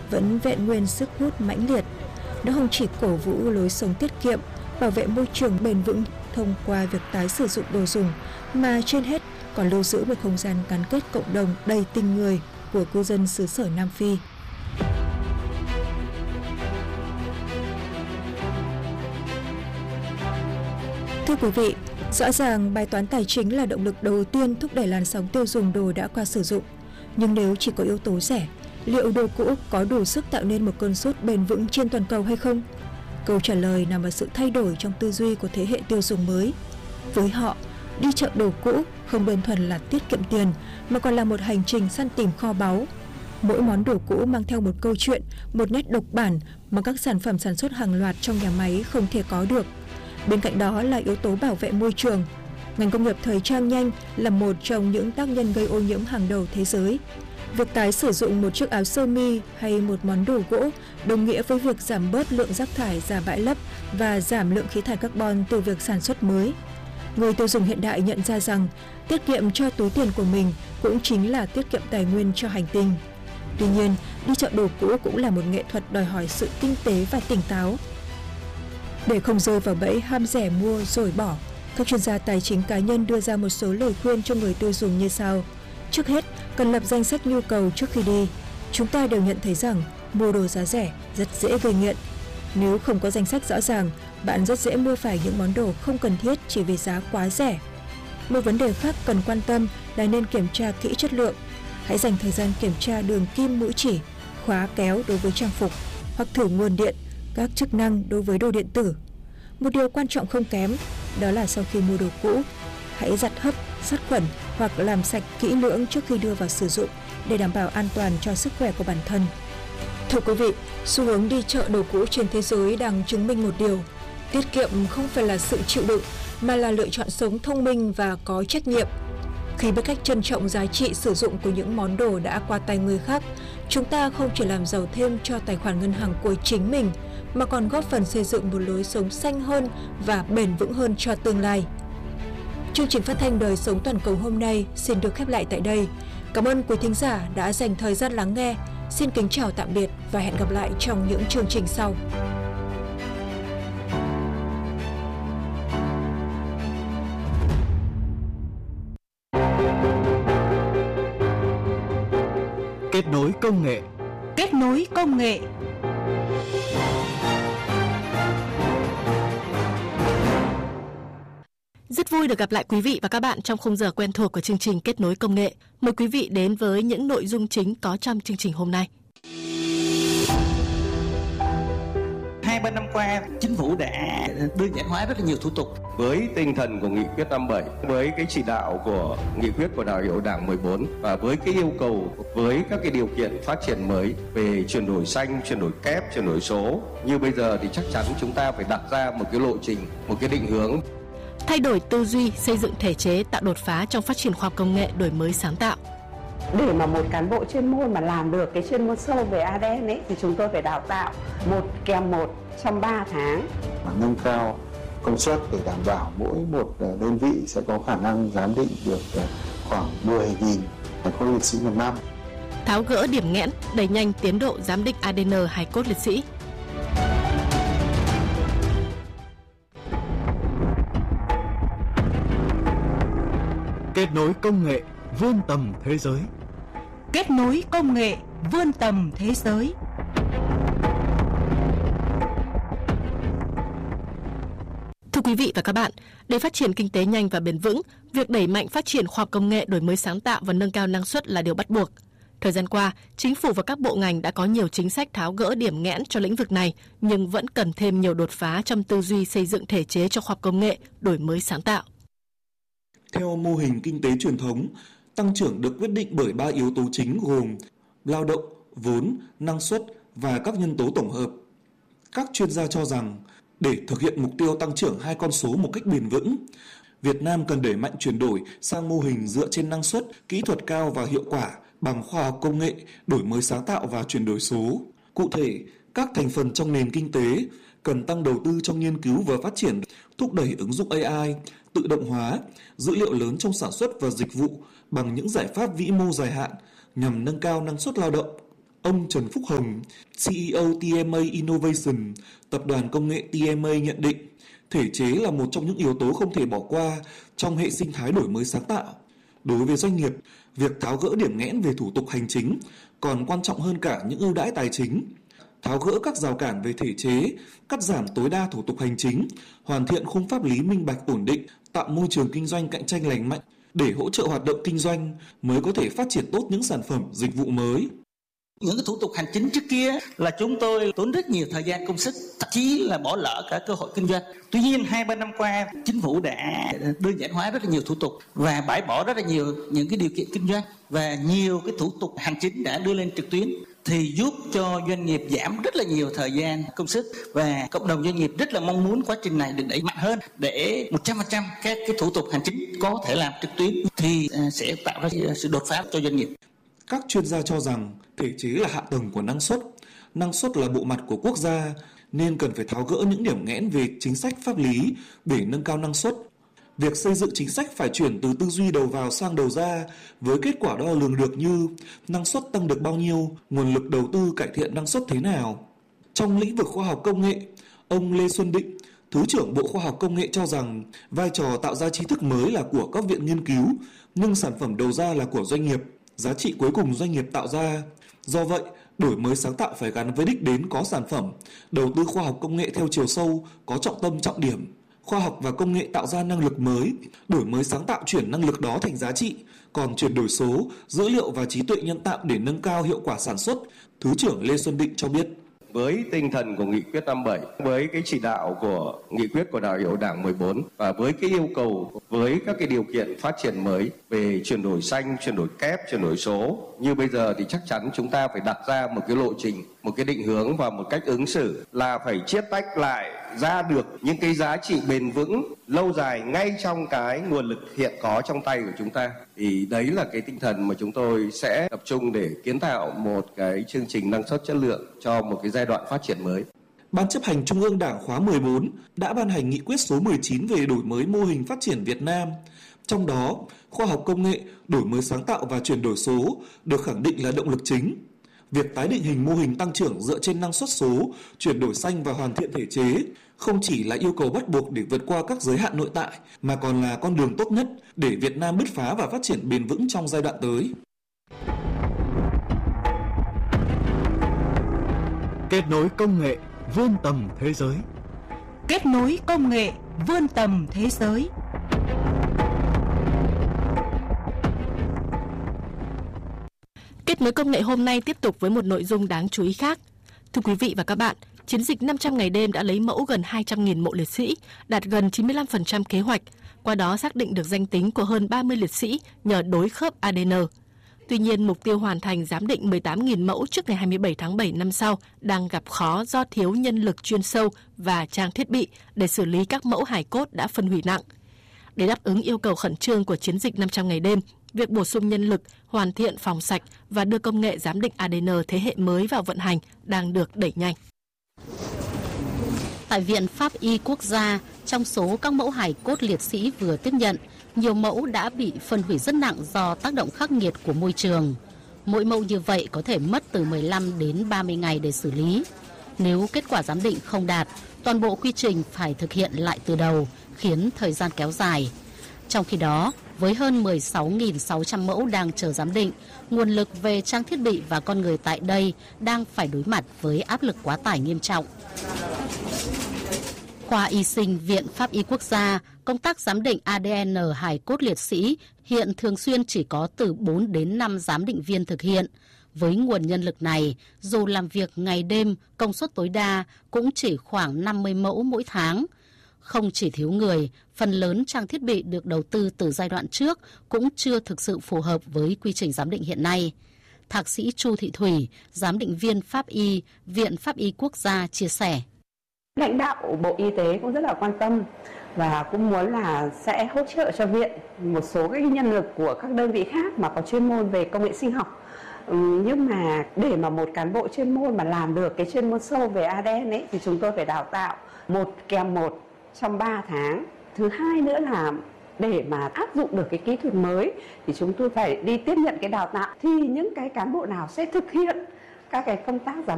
vẫn vẹn nguyên sức hút mãnh liệt. Nó không chỉ cổ vũ lối sống tiết kiệm, bảo vệ môi trường bền vững thông qua việc tái sử dụng đồ dùng, mà trên hết còn lưu giữ một không gian gắn kết cộng đồng đầy tình người của cư dân xứ sở Nam Phi. Thưa quý vị, rõ ràng bài toán tài chính là động lực đầu tiên thúc đẩy làn sóng tiêu dùng đồ đã qua sử dụng. Nhưng nếu chỉ có yếu tố rẻ, liệu đồ cũ có đủ sức tạo nên một cơn sốt bền vững trên toàn cầu hay không? Câu trả lời nằm ở sự thay đổi trong tư duy của thế hệ tiêu dùng mới. Với họ, đi chợ đồ cũ không đơn thuần là tiết kiệm tiền, mà còn là một hành trình săn tìm kho báu. Mỗi món đồ cũ mang theo một câu chuyện, một nét độc bản mà các sản phẩm sản xuất hàng loạt trong nhà máy không thể có được. Bên cạnh đó là yếu tố bảo vệ môi trường. Ngành công nghiệp thời trang nhanh là một trong những tác nhân gây ô nhiễm hàng đầu thế giới. Việc tái sử dụng một chiếc áo sơ mi hay một món đồ gỗ đồng nghĩa với việc giảm bớt lượng rác thải ra bãi lấp và giảm lượng khí thải carbon từ việc sản xuất mới. Người tiêu dùng hiện đại nhận ra rằng tiết kiệm cho túi tiền của mình cũng chính là tiết kiệm tài nguyên cho hành tinh. Tuy nhiên, đi chợ đồ cũ cũng là một nghệ thuật đòi hỏi sự tinh tế và tỉnh táo. Để không rơi vào bẫy ham rẻ mua rồi bỏ, các chuyên gia tài chính cá nhân đưa ra một số lời khuyên cho người tiêu dùng như sau. Trước hết, cần lập danh sách nhu cầu trước khi đi. Chúng ta đều nhận thấy rằng mua đồ giá rẻ rất dễ gây nghiện. Nếu không có danh sách rõ ràng, bạn rất dễ mua phải những món đồ không cần thiết chỉ vì giá quá rẻ. Một vấn đề khác cần quan tâm là nên kiểm tra kỹ chất lượng. Hãy dành thời gian kiểm tra đường kim mũi chỉ, khóa kéo đối với trang phục, hoặc thử nguồn điện, các chức năng đối với đồ điện tử. Một điều quan trọng không kém, đó là sau khi mua đồ cũ, hãy giặt hấp, sát khuẩn hoặc làm sạch kỹ lưỡng trước khi đưa vào sử dụng để đảm bảo an toàn cho sức khỏe của bản thân. Thưa quý vị, xu hướng đi chợ đồ cũ trên thế giới đang chứng minh một điều: tiết kiệm không phải là sự chịu đựng, mà là lựa chọn sống thông minh và có trách nhiệm. Khi biết cách trân trọng giá trị sử dụng của những món đồ đã qua tay người khác, chúng ta không chỉ làm giàu thêm cho tài khoản ngân hàng của chính mình, mà còn góp phần xây dựng một lối sống xanh hơn và bền vững hơn cho tương lai. Chương trình phát thanh Đời sống toàn cầu hôm nay xin được khép lại tại đây. Cảm ơn quý thính giả đã dành thời gian lắng nghe. Xin kính chào tạm biệt và hẹn gặp lại trong những chương trình sau. Kết nối công nghệ. Kết nối công nghệ. Rất vui được gặp lại quý vị và các bạn trong khung giờ quen thuộc của chương trình Kết nối công nghệ. Mời quý vị đến với những nội dung chính có trong chương trình hôm nay. 2-3 năm qua, chính phủ đã đơn giản hóa rất là nhiều thủ tục. Với tinh thần của nghị quyết 57, với cái chỉ đạo của nghị quyết của Đại hội Đảng 14 và với cái yêu cầu, với các cái điều kiện phát triển mới về chuyển đổi xanh, chuyển đổi kép, chuyển đổi số như bây giờ thì chắc chắn chúng ta phải đặt ra một cái lộ trình, một cái định hướng. Thay đổi tư duy, xây dựng thể chế, tạo đột phá trong phát triển khoa học công nghệ, đổi mới sáng tạo. Để mà một cán bộ chuyên môn mà làm được cái chuyên môn sâu về ADN ấy, thì chúng tôi phải đào tạo 1 kèm 1 trong 3 tháng. Nâng cao công suất để đảm bảo mỗi một đơn vị sẽ có khả năng giám định được khoảng 10.000 hài cốt liệt sĩ một năm. Tháo gỡ điểm nghẽn, đẩy nhanh tiến độ giám định ADN hài cốt liệt sĩ. Kết nối công nghệ vươn tầm thế giới. Kết nối công nghệ vươn tầm thế giới. Thưa quý vị và các bạn, để phát triển kinh tế nhanh và bền vững, việc đẩy mạnh phát triển khoa học công nghệ, đổi mới sáng tạo và nâng cao năng suất là điều bắt buộc. Thời gian qua, chính phủ và các bộ ngành đã có nhiều chính sách tháo gỡ điểm nghẽn cho lĩnh vực này, nhưng vẫn cần thêm nhiều đột phá trong tư duy xây dựng thể chế cho khoa học công nghệ, đổi mới sáng tạo. Theo mô hình kinh tế truyền thống, tăng trưởng được quyết định bởi 3 yếu tố chính gồm lao động, vốn, năng suất và các nhân tố tổng hợp. Các chuyên gia cho rằng, để thực hiện mục tiêu tăng trưởng hai con số một cách bền vững, Việt Nam cần đẩy mạnh chuyển đổi sang mô hình dựa trên năng suất, kỹ thuật cao và hiệu quả bằng khoa học công nghệ, đổi mới sáng tạo và chuyển đổi số. Cụ thể, các thành phần trong nền kinh tế cần tăng đầu tư cho nghiên cứu và phát triển, thúc đẩy ứng dụng AI, tự động hóa, dữ liệu lớn trong sản xuất và dịch vụ bằng những giải pháp vĩ mô dài hạn nhằm nâng cao năng suất lao động. Ông Trần Phúc Hồng, CEO TMA Innovation, tập đoàn công nghệ TMA nhận định, thể chế là một trong những yếu tố không thể bỏ qua trong hệ sinh thái đổi mới sáng tạo. Đối với doanh nghiệp, việc tháo gỡ điểm nghẽn về thủ tục hành chính còn quan trọng hơn cả những ưu đãi tài chính. Tháo gỡ các rào cản về thể chế, cắt giảm tối đa thủ tục hành chính, hoàn thiện khung pháp lý minh bạch ổn định, tạo môi trường kinh doanh cạnh tranh lành mạnh để hỗ trợ hoạt động kinh doanh mới có thể phát triển tốt những sản phẩm, dịch vụ mới. Những cái thủ tục hành chính trước kia là chúng tôi tốn rất nhiều thời gian công sức, thậm chí là bỏ lỡ cả cơ hội kinh doanh. Tuy nhiên 2-3 năm qua, chính phủ đã đơn giản hóa rất là nhiều thủ tục và bãi bỏ rất là nhiều những cái điều kiện kinh doanh, và nhiều cái thủ tục hành chính đã đưa lên trực tuyến thì giúp cho doanh nghiệp giảm rất là nhiều thời gian công sức, và cộng đồng doanh nghiệp rất là mong muốn quá trình này được đẩy mạnh hơn để 100% các cái thủ tục hành chính có thể làm trực tuyến thì sẽ tạo ra sự đột phá cho doanh nghiệp. Các chuyên gia cho rằng thể chế là hạ tầng của năng suất là bộ mặt của quốc gia, nên cần phải tháo gỡ những điểm nghẽn về chính sách pháp lý để nâng cao năng suất. Việc xây dựng chính sách phải chuyển từ tư duy đầu vào sang đầu ra với kết quả đo lường được như năng suất tăng được bao nhiêu, nguồn lực đầu tư cải thiện năng suất thế nào. Trong lĩnh vực khoa học công nghệ, ông Lê Xuân Định, Thứ trưởng Bộ Khoa học Công nghệ cho rằng vai trò tạo ra tri thức mới là của các viện nghiên cứu, nhưng sản phẩm đầu ra là của doanh nghiệp, giá trị cuối cùng doanh nghiệp tạo ra. Do vậy, đổi mới sáng tạo phải gắn với đích đến có sản phẩm, đầu tư khoa học công nghệ theo chiều sâu, có trọng tâm trọng điểm. Khoa học và công nghệ tạo ra năng lực mới, đổi mới sáng tạo chuyển năng lực đó thành giá trị, còn chuyển đổi số, dữ liệu và trí tuệ nhân tạo để nâng cao hiệu quả sản xuất, Thứ trưởng Lê Xuân Định cho biết. Với tinh thần của nghị quyết 57, với cái chỉ đạo của nghị quyết của Đại hội Đảng 14 và với cái yêu cầu, với các cái điều kiện phát triển mới về chuyển đổi xanh, chuyển đổi kép, chuyển đổi số như bây giờ thì chắc chắn chúng ta phải đặt ra một cái lộ trình, một cái định hướng và một cách ứng xử là phải chiết tách lại ra được những cái giá trị bền vững lâu dài ngay trong cái nguồn lực hiện có trong tay của chúng ta. Thì đấy là cái tinh thần mà chúng tôi sẽ tập trung để kiến tạo một cái chương trình năng suất chất lượng cho một cái giai đoạn phát triển mới. Ban chấp hành Trung ương Đảng khóa 14 đã ban hành nghị quyết số 19 về đổi mới mô hình phát triển Việt Nam. Trong đó, khoa học công nghệ, đổi mới sáng tạo và chuyển đổi số được khẳng định là động lực chính. Việc tái định hình mô hình tăng trưởng dựa trên năng suất số, chuyển đổi xanh và hoàn thiện thể chế không chỉ là yêu cầu bắt buộc để vượt qua các giới hạn nội tại, mà còn là con đường tốt nhất để Việt Nam bứt phá và phát triển bền vững trong giai đoạn tới. Kết nối công nghệ vươn tầm thế giới. Kết nối công nghệ vươn tầm thế giới. Kết nối công nghệ hôm nay tiếp tục với một nội dung đáng chú ý khác. Thưa quý vị và các bạn, chiến dịch 500 ngày đêm đã lấy mẫu gần 200.000 mộ liệt sĩ, đạt gần 95% kế hoạch, qua đó xác định được danh tính của hơn 30 liệt sĩ nhờ đối khớp ADN. Tuy nhiên, mục tiêu hoàn thành giám định 18.000 mẫu trước ngày 27 tháng 7 năm sau đang gặp khó do thiếu nhân lực chuyên sâu và trang thiết bị để xử lý các mẫu hài cốt đã phân hủy nặng. Để đáp ứng yêu cầu khẩn trương của chiến dịch 500 ngày đêm, việc bổ sung nhân lực, hoàn thiện phòng sạch và đưa công nghệ giám định ADN thế hệ mới vào vận hành đang được đẩy nhanh. Tại Viện Pháp y Quốc gia, trong số các mẫu hài cốt liệt sĩ vừa tiếp nhận, nhiều mẫu đã bị phân hủy rất nặng do tác động khắc nghiệt của môi trường. Mỗi mẫu như vậy có thể mất từ 15 đến 30 ngày để xử lý. Nếu kết quả giám định không đạt, toàn bộ quy trình phải thực hiện lại từ đầu, khiến thời gian kéo dài. Trong khi đó, với hơn 16.600 mẫu đang chờ giám định, nguồn lực về trang thiết bị và con người tại đây đang phải đối mặt với áp lực quá tải nghiêm trọng. Khoa y sinh Viện Pháp y Quốc gia, công tác giám định ADN hài cốt liệt sĩ hiện thường xuyên chỉ có từ 4 đến 5 giám định viên thực hiện. Với nguồn nhân lực này, dù làm việc ngày đêm, công suất tối đa cũng chỉ khoảng 50 mẫu mỗi tháng. Không chỉ thiếu người, phần lớn trang thiết bị được đầu tư từ giai đoạn trước cũng chưa thực sự phù hợp với quy trình giám định hiện nay. Thạc sĩ Chu Thị Thủy, giám định viên Pháp y, Viện Pháp y Quốc gia chia sẻ. Lãnh đạo Bộ Y tế cũng rất là quan tâm và cũng muốn là sẽ hỗ trợ cho viện một số các nhân lực của các đơn vị khác mà có chuyên môn về công nghệ sinh học. Nhưng mà để mà một cán bộ chuyên môn mà làm được cái chuyên môn sâu về ADN ấy thì chúng tôi phải đào tạo 1 kèm 1 trong 3 tháng. Thứ hai nữa là để mà áp dụng được cái kỹ thuật mới thì chúng tôi phải đi tiếp nhận cái đào tạo, thì những cái cán bộ nào sẽ thực hiện các cái công tác giám